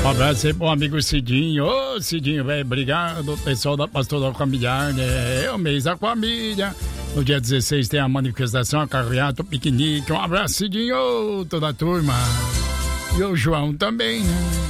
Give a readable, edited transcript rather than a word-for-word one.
Um abraço aí pro amigo Cidinho. Ô, Cidinho, velho, obrigado. Pessoal da Pastoral Familiar, né? É o mês da família. No dia 16 tem a manifestação, a carreata, o piquenique. Um abraço, Cidinho, toda a turma. E o João também, né?